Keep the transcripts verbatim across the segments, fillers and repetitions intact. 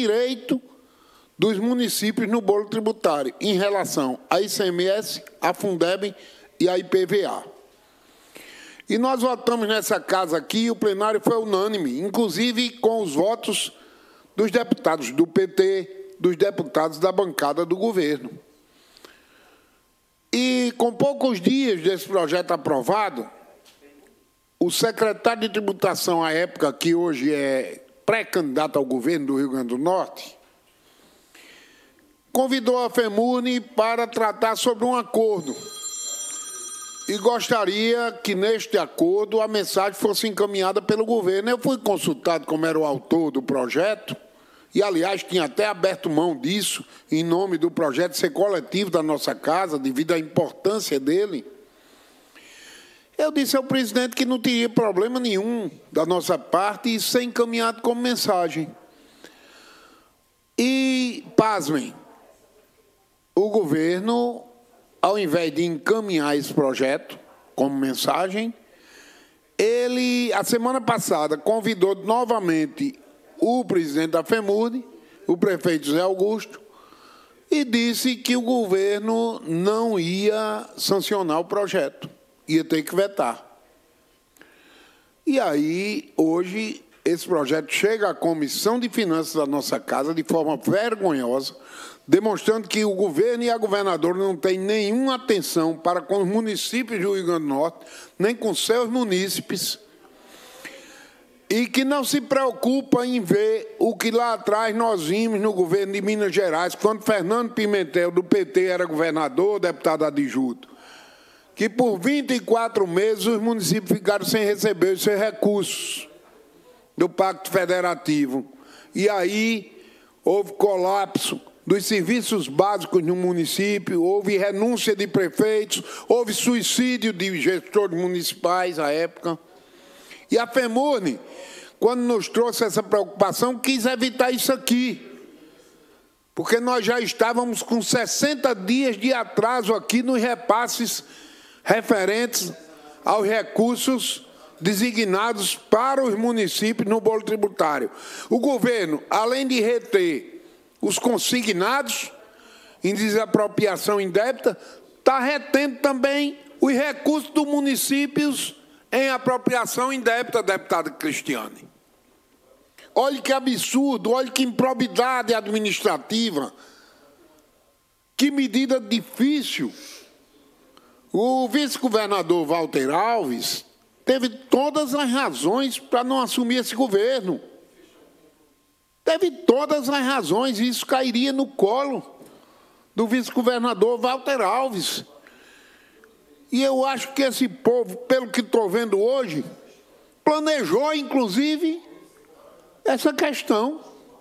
direito dos municípios no bolo tributário, em relação a I C M S, a Fundeb e a I P V A. E nós votamos nessa casa aqui, e o plenário foi unânime, inclusive com os votos dos deputados do P T, dos deputados da bancada do governo. E com poucos dias desse projeto aprovado, o secretário de tributação à época, que hoje é pré-candidato ao governo do Rio Grande do Norte, convidou a FEMURNE para tratar sobre um acordo e gostaria que, neste acordo, a mensagem fosse encaminhada pelo governo. Eu fui consultado como era o autor do projeto e, aliás, tinha até aberto mão disso, em nome do projeto ser coletivo da nossa casa, devido à importância dele. Eu disse ao presidente que não teria problema nenhum da nossa parte e ser encaminhado como mensagem. E, pasmem, o governo, ao invés de encaminhar esse projeto como mensagem, ele, a semana passada, convidou novamente o presidente da FEMURNE, o prefeito José Augusto, e disse que o governo não ia sancionar o projeto, ia ter que vetar. E aí, hoje, esse projeto chega à Comissão de Finanças da nossa casa de forma vergonhosa, demonstrando que o governo e a governadora não têm nenhuma atenção para com os municípios do Rio Grande do Norte, nem com seus munícipes, e que não se preocupa em ver o que lá atrás nós vimos no governo de Minas Gerais, quando Fernando Pimentel, do P T, era governador, deputado adjunto, que por vinte e quatro meses os municípios ficaram sem receber os seus recursos do Pacto Federativo. E aí houve colapso dos serviços básicos no município, houve renúncia de prefeitos, houve suicídio de gestores municipais à época. E a FEMURNE, quando nos trouxe essa preocupação, quis evitar isso aqui, porque nós já estávamos com sessenta dias de atraso aqui nos repasses referentes aos recursos designados para os municípios no bolo tributário. O governo, além de reter os consignados em desapropriação indébita, está retendo também os recursos dos municípios em apropriação indébita, deputada Cristiane. Olha que absurdo, olha que improbidade administrativa, que medida difícil. O vice-governador Walter Alves teve todas as razões para não assumir esse governo. Teve todas as razões, e isso cairia no colo do vice-governador Walter Alves. E eu acho que esse povo, pelo que estou vendo hoje, planejou, inclusive, essa questão.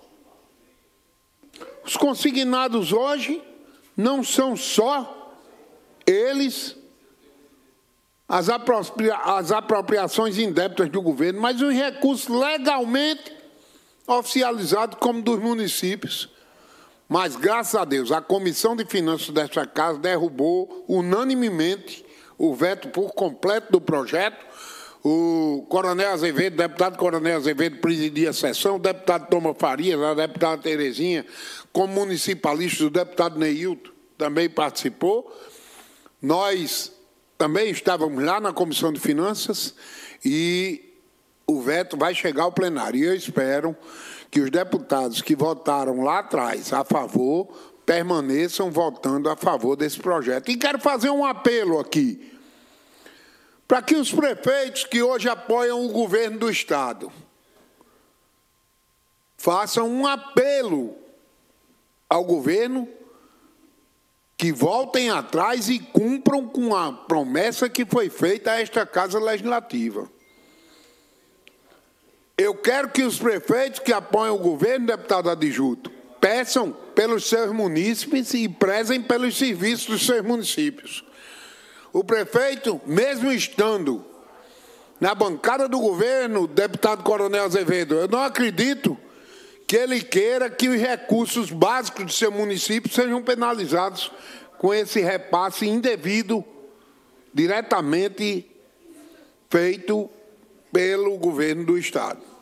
Os consignados hoje não são só eles, as, apropria as apropriações indébitas do governo, mas os recursos legalmente oficializados como dos municípios. Mas, graças a Deus, a Comissão de Finanças desta casa derrubou unanimemente o veto por completo do projeto. O coronel Azevedo, deputado coronel Azevedo, presidia a sessão, o deputado Toma Farias, a deputada Terezinha, como municipalista, o deputado Neilton também participou. Nós também estávamos lá na Comissão de Finanças e o veto vai chegar ao plenário. E eu espero que os deputados que votaram lá atrás a favor permaneçam votando a favor desse projeto. E quero fazer um apelo aqui, para que os prefeitos que hoje apoiam o governo do Estado façam um apelo ao governo que voltem atrás e cumpram com a promessa que foi feita a esta Casa Legislativa. Eu quero que os prefeitos que apoiam o governo, deputado adjunto, peçam pelos seus munícipes e prezem pelos serviços dos seus municípios. O prefeito, mesmo estando na bancada do governo, deputado coronel Azevedo, eu não acredito que ele queira que os recursos básicos do seu município sejam penalizados com esse repasse indevido, diretamente feito pelo governo do Estado.